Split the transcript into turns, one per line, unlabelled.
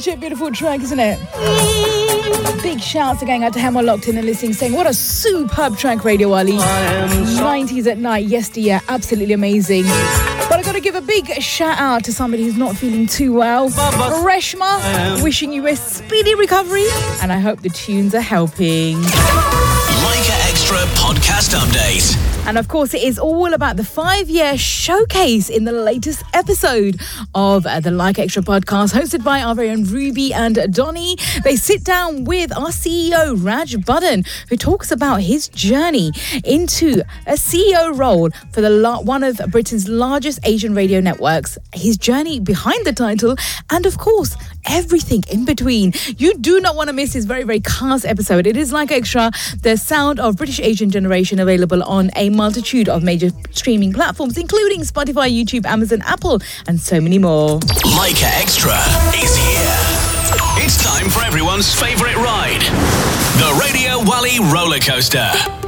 a beautiful track, isn't it? Big shouts are going out to Hammer Locked In and listening, saying, what a superb track, Radio Wali. 90s at night, yesteryear, absolutely amazing. But I got to give a big shout out to somebody who's not feeling too well. Reshma, wishing you a speedy recovery, and I hope the tunes are helping.
Leica Extra podcast update.
And of course, it is all about the 5-year showcase in the latest episode of the Like Extra podcast, hosted by our very own Ruby and Donnie. They sit down with our CEO, Raj Budden, who talks about his journey into a CEO role for one of Britain's largest Asian radio networks, his journey behind the title, and of course, everything in between. You do not want to miss this very, very cast episode. It is Like Extra, the sound of British Asian generation, available on a multitude of major streaming platforms, including Spotify, YouTube, Amazon, Apple, and so many more.
Leica Extra is here. It's time for everyone's favourite ride, the Radio Wali roller coaster.